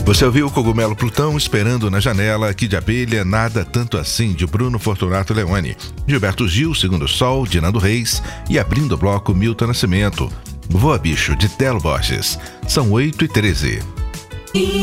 Você ouviu o Cogumelo Plutão Esperando na Janela, Aqui de Abelha, Nada Tanto Assim, de Bruno Fortunato Leone. Gilberto Gil, Segundo Sol, de Nando Reis. E abrindo o bloco, Milton Nascimento, Voa Bicho, de Telo Borges. São 8h13.